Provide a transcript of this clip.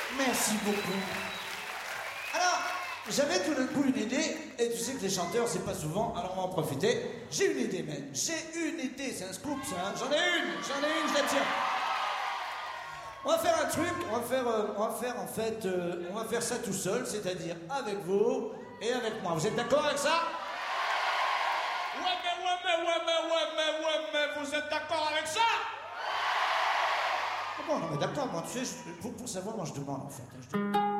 Merci beaucoup. Alors, j'avais tout d'un coup une idée, et tu sais que les chanteurs, c'est pas souvent, alors on va en profiter. J'ai une idée, même. J'ai une idée, c'est un scoop, ça. Hein. J'en ai une, je la tiens. On va faire un truc, on va faire ça tout seul, c'est-à-dire avec vous et avec moi. Vous êtes d'accord avec ça? Ouais, mais vous êtes d'accord avec ça? Bon, non, mais d'accord, moi, tu sais, pour savoir, moi, je demande, en fait.